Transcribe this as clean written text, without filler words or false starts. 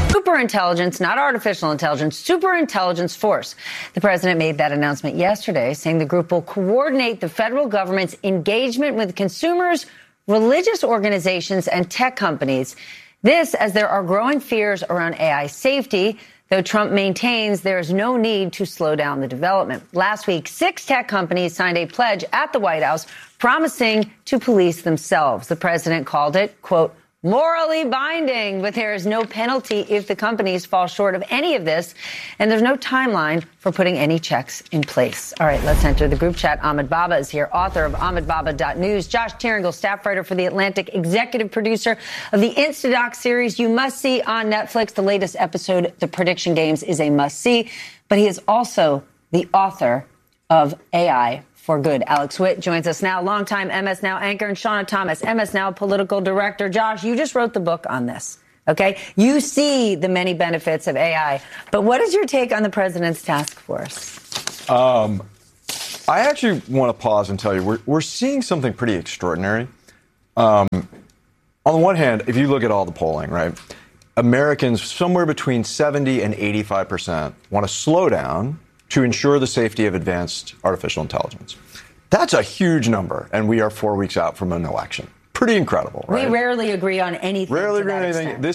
Superintelligence, not artificial intelligence, superintelligence force. The president made that announcement yesterday, saying the group will coordinate the federal government's engagement with consumers, religious organizations, and tech companies. This as there are growing fears around AI safety, though Trump maintains there is no need to slow down the development. Last week, 6 tech companies signed a pledge at the White House promising to police themselves. The president called it, quote, morally binding, but there is no penalty if the companies fall short of any of this, and there's no timeline for putting any checks in place. All right, let's enter the group chat. Ahmed Baba is here, author of AhmedBaba.news. Josh Tyringle, staff writer for The Atlantic, executive producer of the Instadoc series you must see on Netflix. The latest episode, The Prediction Games, is a must-see, but he is also the author of AI for Good. Alex Witt joins us now, longtime MS Now anchor, and Shauna Thomas, MS Now political director. Josh, you just wrote the book on this, okay? You see the many benefits of AI, but what is your take on the president's task force? I actually want to pause and tell you, we're seeing something pretty extraordinary. On the one hand, if you look at all the polling, right, Americans, somewhere between 70 and 85%, want to slow down to ensure the safety of advanced artificial intelligence. That's a huge number, and we are 4 weeks out from an election. Pretty incredible, right? We rarely agree on anything. Rarely agree on anything.